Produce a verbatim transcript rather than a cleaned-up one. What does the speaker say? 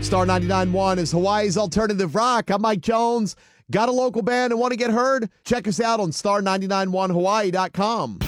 Star ninety-nine point one is Hawaii's alternative rock. I'm Mike Jones. Got a local band and want to get heard? Check us out on star nine nine one hawaii dot com.